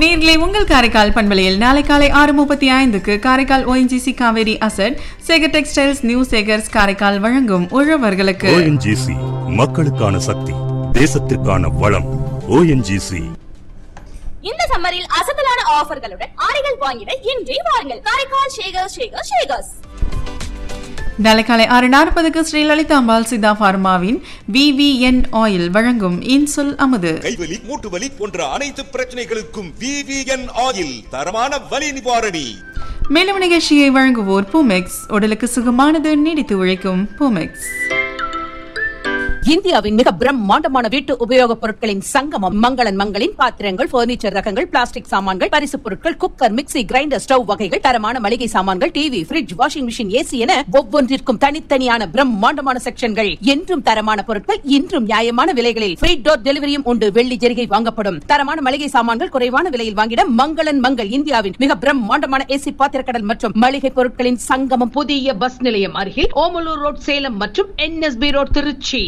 நேர்களை உங்கள் காரைக்கால் பண்பலையில் நாளை காலை 6:35 Karaikal ONGC Kaveri asset Sekar textiles new Sekar's Karaikal வழங்கும் உழவர்களுக்கு. ONGC மக்களுக்கான சக்தி, தேசத்திற்கான வளம். ONGC இந்த சம்மரில் அசத்தலான ஆஃபர்களுடன் ஆடைகள் வாங்கிட இன்றே வாருங்கள். காரைக்கால் ஷேகர்ஸ். நாளை காலை 6:40 ஸ்ரீ லலிதாம்பாள் சித்தா பார்மாவின் VVN ஆயில் வழங்கும் இன்சுல் அமுது. கைவலி, மூட்டுவலி போன்ற அனைத்து பிரச்சனைகளுக்கும் VVN ஆயில் தரமான வலி நிவாரணி. மேலும் நிகழ்ச்சியை வழங்குவோர் பூமெக்ஸ், உடலுக்கு சுகமானது, நீடித்து உழைக்கும் பூமெக்ஸ். இந்தியாவின் மிக பிரம்மாண்டமான வீட்டு உபயோகப் பொருட்களின் சங்கமம் மங்களன் மங்களின் பாத்திரங்கள், பர்னிச்சர் ரகங்கள், பிளாஸ்டிக் சாமான்கள், பரிசுப் பொருட்கள், குக்கர், மிக்ஸி, கிரைண்டர், ஸ்டவ் வகைகள், தரமான மளிகை சாமான்கள், TV, fridge, washing machine, AC என ஒவ்வொன்றிற்கும் தனித்தனியான பிரம்மாண்டமான செக்ஷன்கள். என்றும் தரமான பொருட்கள், இன்றும் நியாயமான விலைகளில் ஃப்ரீ டோர் டெலிவரியும் உண்டு. வெள்ளி ஜெரிகை வாங்கப்படும். தரமான மளிகை சாமான்கள் குறைவான விலையில் வாங்கிட மங்களன் மங்கள். இந்தியாவின் மிக பிரம்மாண்டமான ஏசி பாத்திரக்கடல் மற்றும் மளிகை பொருட்களின் சங்கமம். புதிய பஸ் நிலையம் அருகில் ஓமலூர் ரோட் சேலம் மற்றும் NSB ரோட் திருச்சி.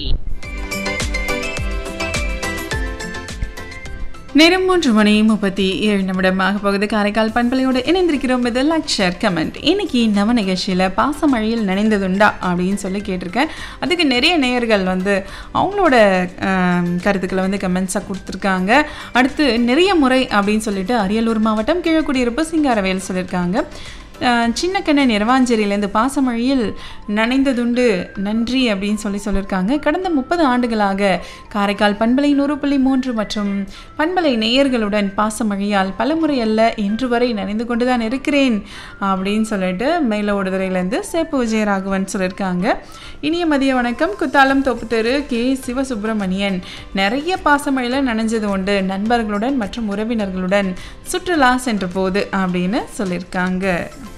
நேரம் 3:37 ஆக போகுது. காரைக்கால் பண்பலையோடு இணைந்திருக்கிறோம். இது லைக், ஷேர், கமெண்ட். இன்னைக்கு நம்ம நிகழ்ச்சியில் பாசமழையில் நனைந்ததுண்டா அப்படின்னு சொல்லி கேட்டிருக்கேன். அதுக்கு நிறைய நேயர்கள் அவங்களோட கருத்துக்களை கமெண்ட்ஸாக கொடுத்துருக்காங்க. அடுத்து நிறைய முறை அப்படின்னு சொல்லிட்டு அரியலூர் மாவட்டம் கீழக்குடியிருப்பு சிங்காரவேல் சொல்லியிருக்காங்க. சின்ன கண்ணன் இரவாஞ்சேரியிலேருந்து பாசமழையில் நனைந்ததுண்டு நன்றி அப்படின்னு சொல்லியிருக்காங்க. கடந்த 30 ஆண்டுகளாக காரைக்கால் பண்பலை 100.3 மற்றும் பண்பலை நேயர்களுடன் பாசமழையால் பலமுறை அல்ல இன்று வரை நனைந்து கொண்டு தான் இருக்கிறேன் அப்படின்னு சொல்லிட்டு மேலோடுதுறையிலேருந்து சேப்பு விஜயராகவன் சொல்லியிருக்காங்க. இனிய மதிய வணக்கம். குத்தாலம் தோப்புத்தெரு கே சிவசுப்பிரமணியன், நிறைய பாசமழையில் நனைஞ்சது உண்டு, நண்பர்களுடன் மற்றும் உறவினர்களுடன் சுற்றுலா சென்ற போது அப்படின்னு சொல்லியிருக்காங்க.